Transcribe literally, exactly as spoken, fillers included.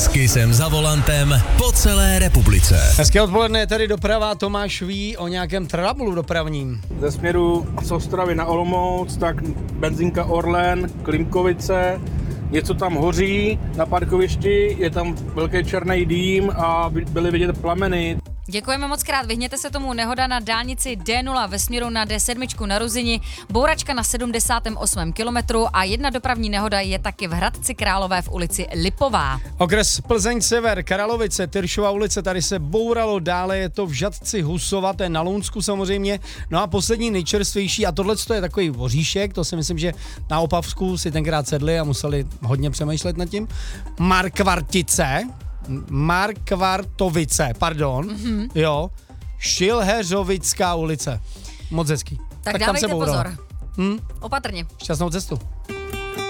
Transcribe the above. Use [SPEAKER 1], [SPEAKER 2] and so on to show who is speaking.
[SPEAKER 1] S Kissem za volantem po celé republice.
[SPEAKER 2] Hezké odpoledne, je tady doprava. Tomáš ví o nějakém trablu dopravním.
[SPEAKER 3] Ze směru z Ostravy na Olomouc, tak benzínka Orlen, Klimkovice, něco tam hoří na parkovišti, je tam velký černý dým a byly vidět plameny.
[SPEAKER 4] Děkujeme moc krát, vyhněte se tomu, nehoda na dálnici D nula ve směru na D sedm na Ruzini, bouračka na sedmdesátém osmém kilometru a jedna dopravní nehoda je taky v Hradci Králové v ulici Lipová.
[SPEAKER 2] Okres Plzeň Sever, Karalovice, Tyršova ulice, tady se bouralo, dále je to v Žatci Husova, to je na Lounsku samozřejmě. No a poslední nejčerstvější, a tohle je takový voříšek, to si myslím, že na Opavsku si tenkrát sedli a museli hodně přemýšlet nad tím. Markvartice, Markvartovice, pardon, mm-hmm. jo, Šilheřovická ulice. Moc hezký.
[SPEAKER 4] Tak, tak dávejte pozor. Hm? Opatrně.
[SPEAKER 2] Šťastnou cestu.